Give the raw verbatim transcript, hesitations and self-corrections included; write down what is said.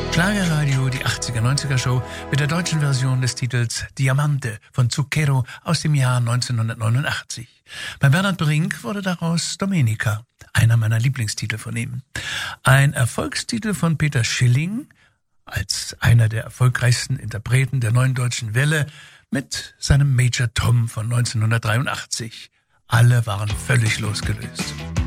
Schlagerradio, die achtziger neunziger Show mit der deutschen Version des Titels Diamante von Zucchero aus dem Jahr neunzehnhundertneunundachtzig. Bei Bernhard Brink wurde daraus Domenica, einer meiner Lieblingstitel von ihm. Ein Erfolgstitel von Peter Schilling, als einer der erfolgreichsten Interpreten der neuen deutschen Welle, mit seinem Major Tom von neunzehnhundertdreiundachtzig. Alle waren völlig losgelöst.